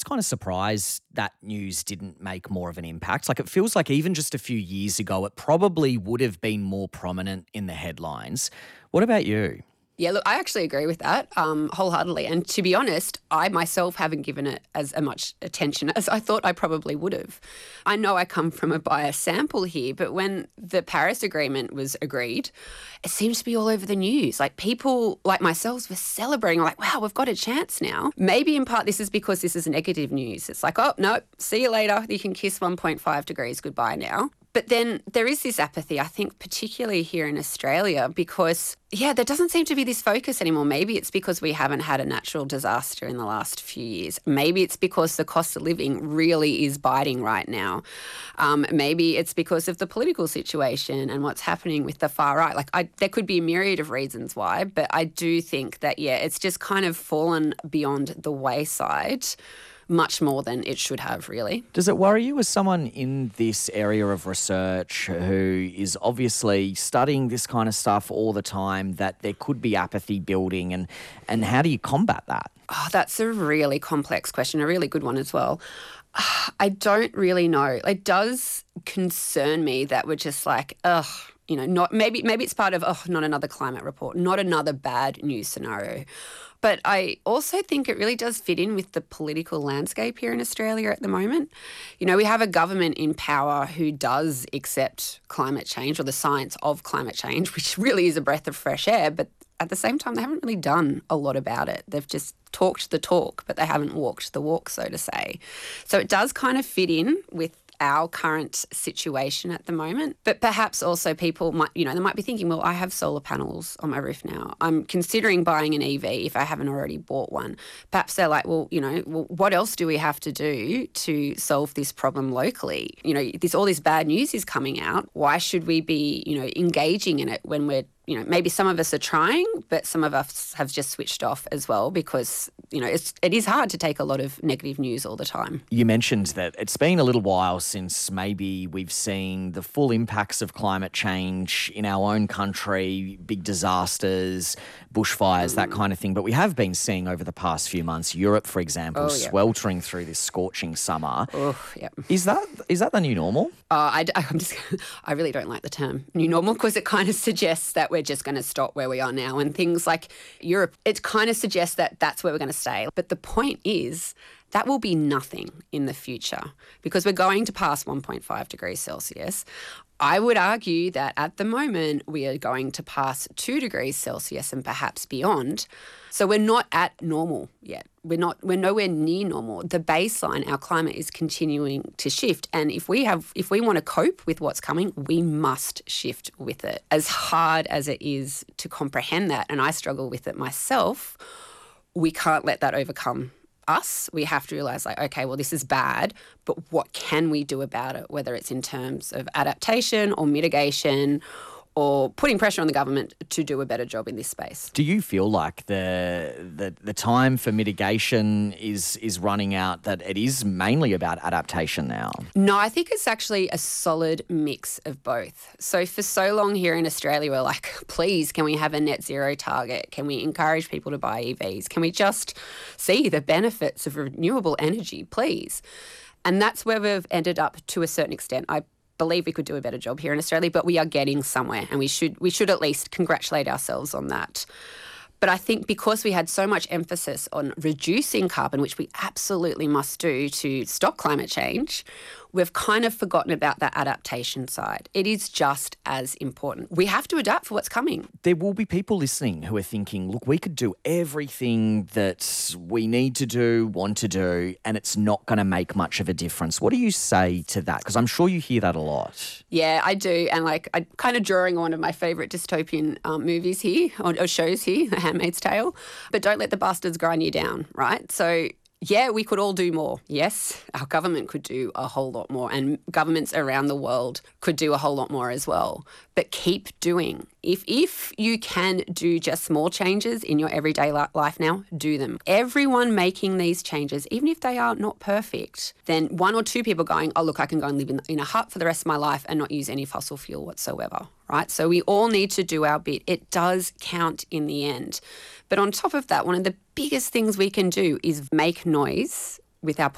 kind of surprised that news didn't make more of an impact. Like, it feels like even just a few years ago, it probably would have been more prominent in the headlines. What about you? Yeah, look, I actually agree with that wholeheartedly. And to be honest, I myself haven't given it as much attention as I thought I probably would have. I know I come from a biased sample here, but when the Paris Agreement was agreed, it seems to be all over the news. Like, people like myself were celebrating, like, wow, we've got a chance now. Maybe in part this is because this is negative news. It's like, oh, no, see you later. You can kiss 1.5 degrees goodbye now. But then there is this apathy, I think, particularly here in Australia, because, there doesn't seem to be this focus anymore. Maybe it's because we haven't had a natural disaster in the last few years. Maybe it's because the cost of living really is biting right now. Maybe it's because of the political situation and what's happening with the far right. There could be a myriad of reasons why, but I do think that, it's just kind of fallen beyond the wayside much more than it should have, really. Does it worry you as someone in this area of research who is obviously studying this kind of stuff all the time that there could be apathy building, and how do you combat that? Oh, that's a really complex question, a really good one as well. I don't really know. It does concern me that we're just like, not maybe it's part of, not another climate report, not another bad news scenario. But I also think it really does fit in with the political landscape here in Australia at the moment. We have a government in power who does accept climate change, or the science of climate change, which really is a breath of fresh air, but at the same time, they haven't really done a lot about it. They've just talked the talk, but they haven't walked the walk, so to say. So it does kind of fit in with our current situation at the moment. But perhaps also people might, they might be thinking, well, I have solar panels on my roof now. I'm considering buying an EV if I haven't already bought one. Perhaps they're like, well, what else do we have to do to solve this problem locally? All this bad news is coming out. Why should we be, engaging in it when we're, maybe some of us are trying, but some of us have just switched off as well, because, it is hard to take a lot of negative news all the time. You mentioned that it's been a little while since maybe we've seen the full impacts of climate change in our own country, big disasters, bushfires, that kind of thing. But we have been seeing over the past few months, Europe, for example, sweltering through this scorching summer. Oh, yeah. Is that the new normal? I really don't like the term new normal, because it kind of suggests that we're just going to stop where we are now. And things like Europe, it kind of suggests that that's where we're going to stay. But the point is that will be nothing in the future, because we're going to pass 1.5 degrees Celsius. I would argue that at the moment we are going to pass 2 degrees Celsius and perhaps beyond. So we're not at normal yet. We're nowhere near normal. The baseline, our climate, is continuing to shift. And if we want to cope with what's coming, we must shift with it. As hard as it is to comprehend that, and I struggle with it myself, we can't let that overcome us. We have to realise, okay, well, this is bad, but what can we do about it, whether it's in terms of adaptation or mitigation or putting pressure on the government to do a better job in this space. Do you feel like the time for mitigation is running out, that it is mainly about adaptation now? No, I think it's actually a solid mix of both. So for so long here in Australia, we're like, please, can we have a net zero target? Can we encourage people to buy EVs? Can we just see the benefits of renewable energy, please? And that's where we've ended up to a certain extent. I believe we could do a better job here in Australia, but we are getting somewhere, and we should at least congratulate ourselves on that. But I think because we had so much emphasis on reducing carbon, which we absolutely must do to stop climate change, we've kind of forgotten about that adaptation side. It is just as important. We have to adapt for what's coming. There will be people listening who are thinking, look, we could do everything that we need to do, want to do, and it's not going to make much of a difference. What do you say to that? Because I'm sure you hear that a lot. Yeah, I do. And I'm kind of drawing on one of my favourite dystopian movies here, or shows here, The Handmaid's Tale. But don't let the bastards grind you down, right? So yeah, we could all do more. Yes, our government could do a whole lot more, and governments around the world could do a whole lot more as well. But keep doing. If you can do just small changes in your everyday life now, do them. Everyone making these changes, even if they are not perfect, then one or two people going, oh, look, I can go and live in a hut for the rest of my life and not use any fossil fuel whatsoever, right? So we all need to do our bit. It does count in the end. But on top of that, one of the biggest things we can do is make noise with our